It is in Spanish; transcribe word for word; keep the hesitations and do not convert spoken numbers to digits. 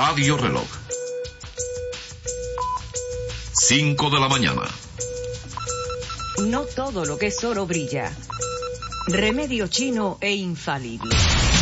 Radio Reloj. Cinco de la mañana. No todo lo que es oro brilla. Remedio chino e infalible.